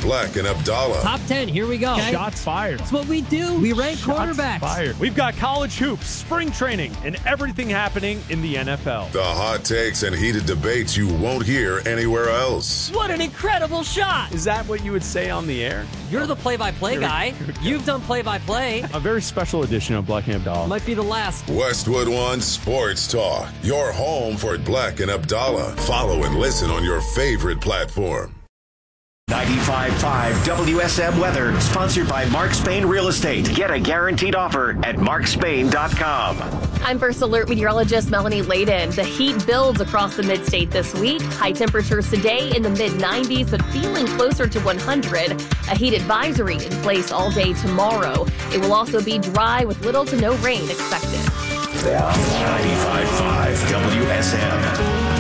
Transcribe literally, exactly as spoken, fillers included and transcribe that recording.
Black and Abdallah. Top ten, here we go. Okay. Shots fired. That's what we do. We rank Shots quarterbacks. Fired. We've got college hoops, spring training, and everything happening in the N F L. The hot takes and heated debates you won't hear anywhere else. What an incredible shot. Is that what you would say on the air? You're the play-by-play guy. You've done play-by-play. A very special edition of Black and Abdallah. Might be the last. Westwood One Sports Talk. Your home for Black and Abdallah. Follow and listen on your favorite platform. ninety-five point five W S M weather, sponsored by Mark Spain Real Estate. Get a guaranteed offer at mark spain dot com. I'm First Alert meteorologist Melanie Layden. The heat builds across the mid-state this week. High temperatures today in the mid nineties, but feeling closer to one hundred. A heat advisory in place all day tomorrow. It will also be dry with little to no rain expected. ninety-five point five W S M.